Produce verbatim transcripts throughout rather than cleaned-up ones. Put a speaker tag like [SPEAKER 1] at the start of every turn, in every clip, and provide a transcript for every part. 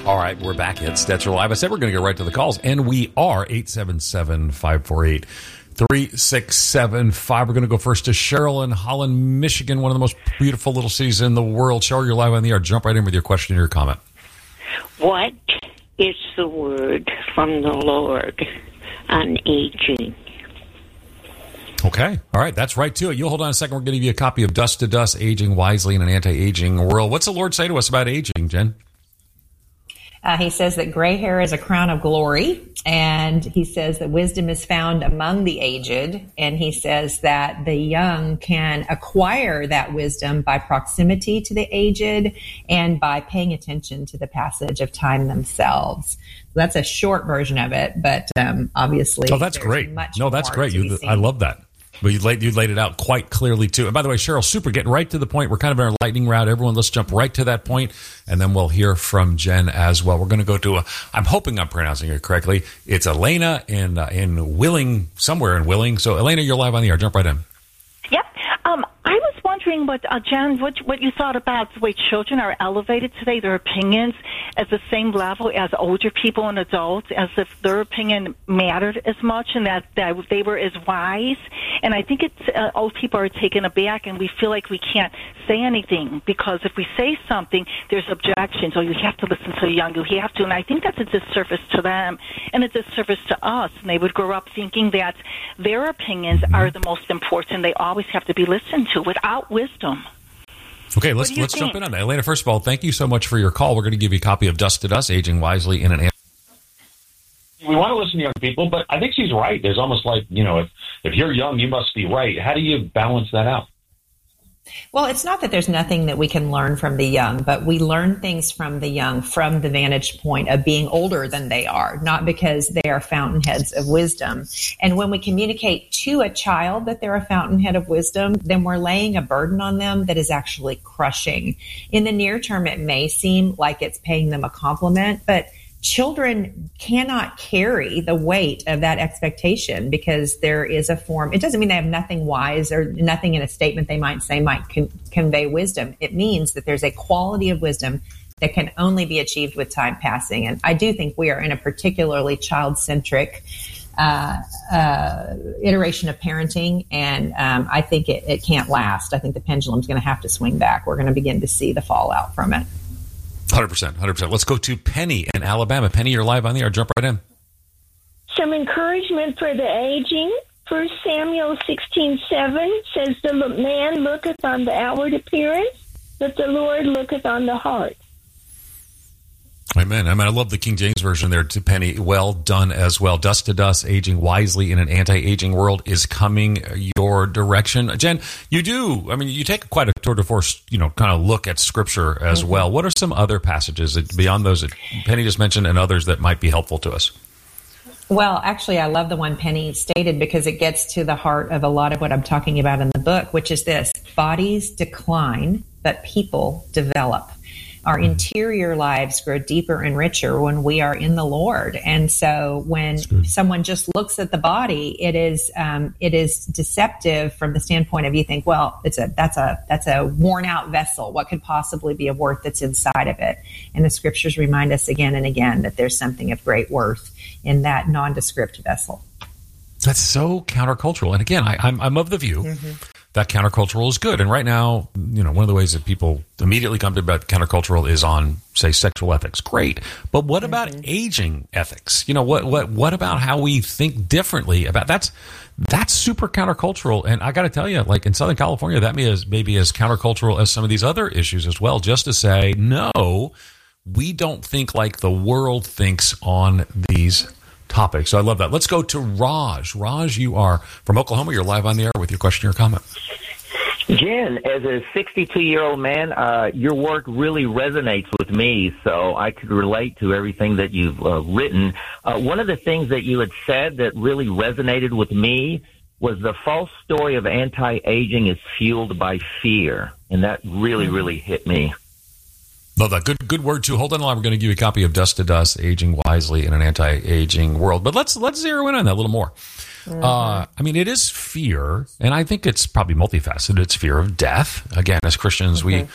[SPEAKER 1] All right, we're back at Stetzer Live. I said we're going to go right to the calls, and we are. Eight seven seven, five four eight, three six seven five. We're going to go first to Cheryl in Holland, Michigan, one of the most beautiful little cities in the world. Cheryl, you're live on the air. Jump right in with your question or your comment.
[SPEAKER 2] What is the word from the Lord on aging?
[SPEAKER 1] Okay. All right. That's right, too. You'll hold on a second. We're going to give you a copy of Dust to Dust, Aging Wisely in an Anti-Aging World. What's the Lord say to us about aging, Jen?
[SPEAKER 3] Uh, he says that gray hair is a crown of glory, and he says that wisdom is found among the aged, and he says that the young can acquire that wisdom by proximity to the aged and by paying attention to the passage of time themselves. That's a short version of it, but um, obviously,
[SPEAKER 1] oh, that's great. No, that's great. You, I love that. But you laid, you laid it out quite clearly, too. And by the way, Cheryl, super, getting right to the point. We're kind of in our lightning round. Everyone, let's jump right to that point, and then we'll hear from Jen as well. We're going to go to a, I'm hoping I'm pronouncing it correctly. It's Elena in uh, in Willing, somewhere in Willing. So, Elena, you're live on the air. Jump right in.
[SPEAKER 4] Yep. Um, I was wondering, what uh, Jen, what, what you thought about the way children are elevated today, their opinions at the same level as older people and adults, as if their opinion mattered as much and that, that they were as wise. And I think it's uh, old people are taken aback, and we feel like we can't say anything because if we say something, there's objections. Oh, you have to listen to the young, you have to. And I think that's a disservice to them and a disservice to us. And they would grow up thinking that their opinions are the most important. They always have to be listened to without wisdom.
[SPEAKER 1] Okay, let's let's think? jump in on that. Elena, first of all, thank you so much for your call. We're going to give you a copy of Dust to Dust, Aging Wisely in an
[SPEAKER 5] We want to listen to young people, but I think she's right. There's almost like, you know, if, if you're young, you must be right. How do you balance that out?
[SPEAKER 3] Well, it's not that there's nothing that we can learn from the young, but we learn things from the young from the vantage point of being older than they are, not because they are fountainheads of wisdom. And when we communicate to a child that they're a fountainhead of wisdom, then we're laying a burden on them that is actually crushing. In the near term, it may seem like it's paying them a compliment, but children cannot carry the weight of that expectation because there is a form. It doesn't mean they have nothing wise or nothing in a statement they might say might con- convey wisdom. It means that there's a quality of wisdom that can only be achieved with time passing. And I do think we are in a particularly child-centric uh, uh, iteration of parenting, and um, I think it, it can't last. I think the pendulum's going to have to swing back. We're going to begin to see the fallout from it.
[SPEAKER 1] one hundred percent, one hundred percent. Let's go to Penny in Alabama. Penny, you're live on the air. Jump right in.
[SPEAKER 6] Some encouragement for the aging. First Samuel sixteen seven says, the man looketh on the outward appearance, but the Lord looketh on the heart.
[SPEAKER 1] Amen. I mean, I love the King James Version there to Penny. Well done as well. Dust to Dust, Aging Wisely in an Anti-Aging World is coming your direction. Jen, you do, I mean, you take quite a tour de force, you know, kind of look at Scripture as mm-hmm. well. What are some other passages that, beyond those that Penny just mentioned and others that might be helpful to us?
[SPEAKER 3] Well, actually, I love the one Penny stated because it gets to the heart of a lot of what I'm talking about in the book, which is this: bodies decline, but people develop. Our interior lives grow deeper and richer when we are in the Lord. And so when someone just looks at the body, it is um, it is deceptive from the standpoint of you think, well, it's a that's a that's a worn out vessel. What could possibly be of worth that's inside of it? And the scriptures remind us again and again that there's something of great worth in that nondescript vessel.
[SPEAKER 1] That's so countercultural. And again, I, I'm I'm of the view mm-hmm. that countercultural is good. And right now, you know, one of the ways that people immediately come to about countercultural is on, say, sexual ethics. Great. But what about mm-hmm. aging ethics? You know, what what what about how we think differently about that's that's super countercultural. And I got to tell you, like in Southern California, that may as maybe as countercultural as some of these other issues as well, just to say, no, we don't think like the world thinks on these topics. So I love that. Let's go to Raj. Raj, you are from Oklahoma. You're live on the air with your question or comment.
[SPEAKER 7] Jen, as a sixty-two-year-old man, uh, your work really resonates with me, so I could relate to everything that you've uh, written. Uh, one of the things that you had said that really resonated with me was the false story of anti-aging is fueled by fear, and that really, really hit me.
[SPEAKER 1] Love that. Good good word, too. Hold on a line. We're going to give you a copy of Dust to Dust, Aging Wisely in an Anti-Aging World. But let's let's zero in on that a little more. Mm-hmm. Uh, I mean, it is fear, and I think it's probably multifaceted. It's fear of death. Again, as Christians, mm-hmm. we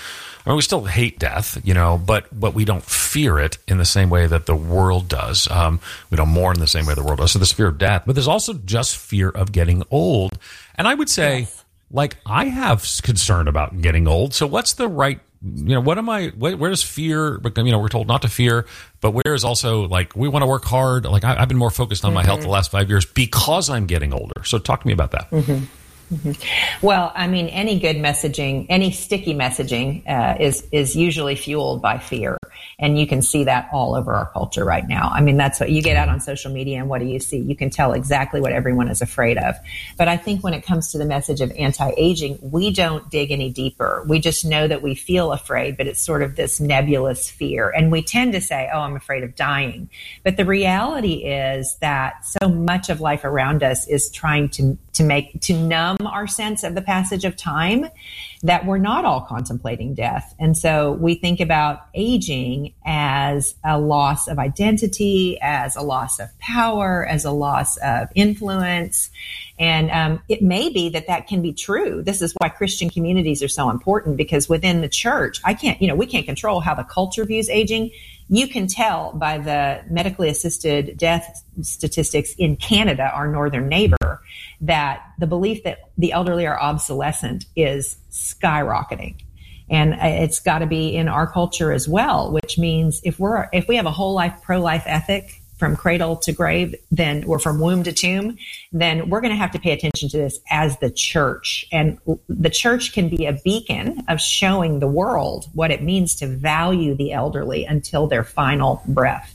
[SPEAKER 1] I mean, we still hate death, you know, but but we don't fear it in the same way that the world does. Um, we don't mourn in the same way the world does. So there's fear of death, but there's also just fear of getting old. And I would say, yes. like, I have concern about getting old. So what's the right, you know, what am I, where, where does fear, you know, we're told not to fear, but where is also, like, we want to work hard. Like, I, I've been more focused on mm-hmm. my health the last five years because I'm getting older. So talk to me about that.
[SPEAKER 3] Mm-hmm. Mm-hmm. Well, I mean, any good messaging, any sticky messaging uh, is is usually fueled by fear. And you can see that all over our culture right now. I mean, that's what you get out on social media, and what do you see? You can tell exactly what everyone is afraid of. But I think when it comes to the message of anti-aging, we don't dig any deeper. We just know that we feel afraid, but it's sort of this nebulous fear. And we tend to say, oh, I'm afraid of dying. But the reality is that so much of life around us is trying to, to make, to numb our sense of the passage of time, that we're not all contemplating death. And so we think about aging as a loss of identity, as a loss of power, as a loss of influence. And um, it may be that that can be true. This is why Christian communities are so important, because within the church, I can't, you know, we can't control how the culture views aging. You can tell by the medically assisted death statistics in Canada, our northern neighbor, that the belief that the elderly are obsolescent is skyrocketing. And it's got to be in our culture as well, which means if we're, if we have a whole life pro-life ethic from cradle to grave, then, or from womb to tomb, then we're going to have to pay attention to this as the church. And the church can be a beacon of showing the world what it means to value the elderly until their final breath.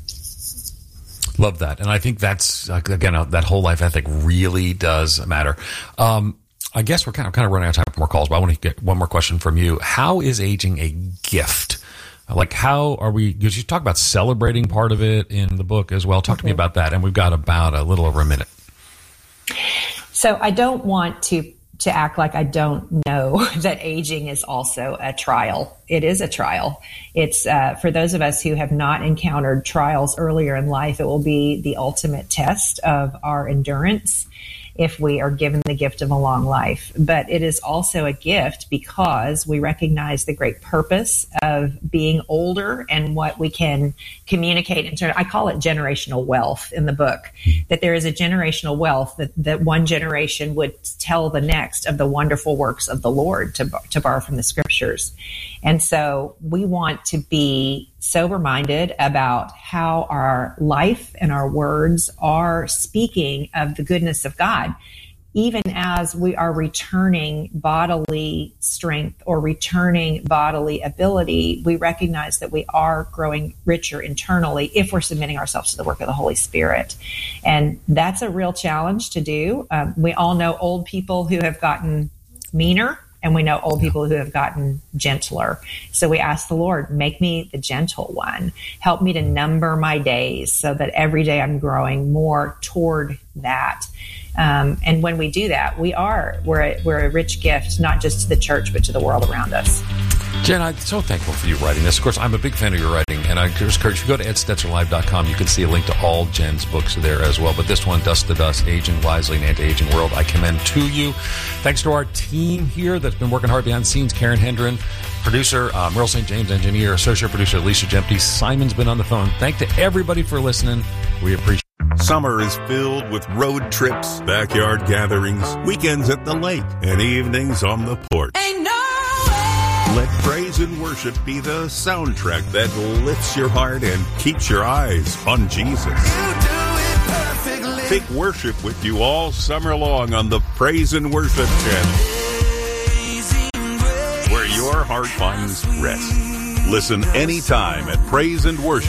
[SPEAKER 1] Love that. And I think that's, again, that whole life ethic really does matter. Um, I guess we're kind of, kind of running out of time for more calls, but I want to get one more question from you. How is aging a gift? Like, how are we, because you talk about celebrating part of it in the book as well. Talk mm-hmm. to me about that. And we've got about a little over a minute.
[SPEAKER 3] So I don't want to, to act like I don't know that aging is also a trial. It is a trial. It's, uh, for those of us who have not encountered trials earlier in life, it will be the ultimate test of our endurance if we are given the gift of a long life. But it is also a gift because we recognize the great purpose of being older and what we can communicate in terms, I call it generational wealth in the book, that there is a generational wealth that, that one generation would tell the next of the wonderful works of the Lord, to, to borrow from the scriptures. And so we want to be sober-minded about how our life and our words are speaking of the goodness of God. Even as we are returning bodily strength or returning bodily ability, we recognize that we are growing richer internally if we're submitting ourselves to the work of the Holy Spirit. And that's a real challenge to do. Um, we all know old people who have gotten meaner, and we know old people who have gotten gentler. So we ask the Lord, make me the gentle one. Help me to number my days so that every day I'm growing more toward that. Um, and when we do that, we are, we're a, we're a rich gift, not just to the church, but to the world around us.
[SPEAKER 1] Jen, I'm so thankful for you writing this. Of course, I'm a big fan of your writing, and I just encourage you, if you go to ed stetzer live dot com, you can see a link to all Jen's books there as well. But this one, Dust to Dust, Aging Wisely in an Anti-Aging World, I commend to you. Thanks to our team here that's been working hard behind the scenes, Karen Hendren, producer, uh, Merle Saint James, engineer, associate producer, Alicia Jempty. Simon's been on the phone. Thank to everybody for listening. We appreciate it.
[SPEAKER 8] Summer is filled with road trips, backyard gatherings, weekends at the lake, and evenings on the porch. Ain't no way. Let praise and worship be the soundtrack that lifts your heart and keeps your eyes on Jesus. You do it perfectly. Take worship with you all summer long on the Praise and Worship channel, where your heart finds rest. Listen anytime at praise and worship